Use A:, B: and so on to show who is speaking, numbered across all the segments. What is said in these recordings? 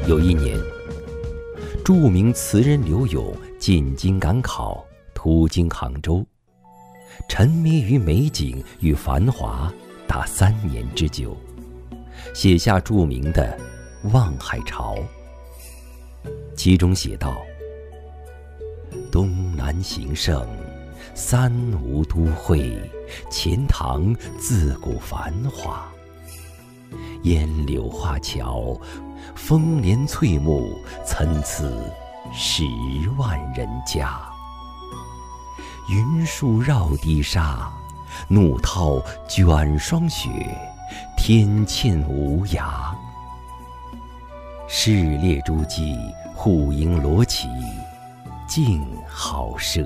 A: 有一年，著名词人柳永进京赶考，途经杭州，沉迷于美景与繁华达3年之久，写下著名的《望海潮》。其中写道：东南形胜，三吴都会，钱塘自古繁华。烟柳画桥，风帘翠幕，参差10万人家。云树绕堤沙，怒涛卷霜雪，天堑无涯。市列诸暨，户牨罗绮，静好舍。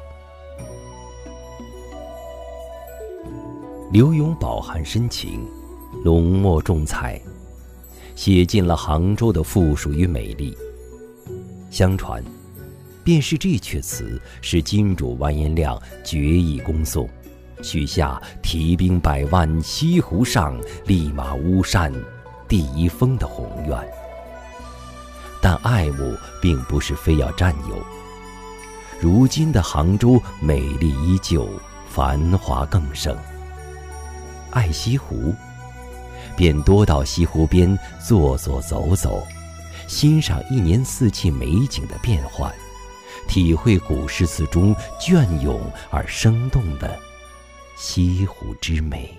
A: 柳永饱含深情，浓墨重彩，写尽了杭州的富庶与美丽。相传，便是这阙词使金主完颜亮决意攻宋，许下提兵100万，西湖上，立马巫山第1峰的宏愿。但爱慕并不是非要占有。如今的杭州美丽依旧，繁华更盛。爱西湖，便多到西湖边坐坐走走，欣赏一年4季美景的变换，体会古诗词中隽永而生动的西湖之美。